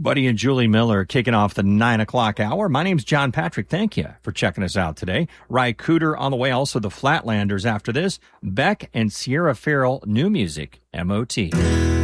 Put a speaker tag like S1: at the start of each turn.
S1: Buddy and Julie Miller kicking off the 9 o'clock hour. My name's John Patrick. Thank you for checking us out today. Ry Cooder on the way. Also the Flatlanders after this. Beck and Sierra Farrell, new music, MOT.